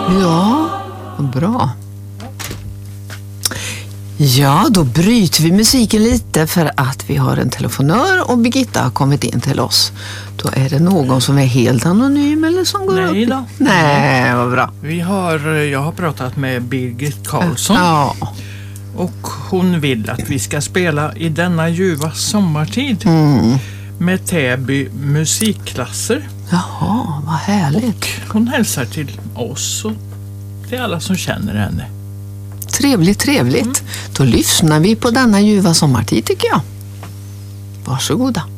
Ja, vad bra. Ja, då bryter vi musiken lite för att vi har en telefonör och Birgitta har kommit in till oss. Då är det någon som är helt anonym eller som går upp? Nej då. Nej, vad bra. Jag har pratat med Birgit Karlsson. Ja. Och hon vill att vi ska spela I denna ljuva sommartid med Täby musikklasser. Jaha, vad härligt. Och hon hälsar till oss och till alla som känner henne. Trevligt. Då lyssnar vi på denna ljuva sommartid tycker jag. Varsågoda.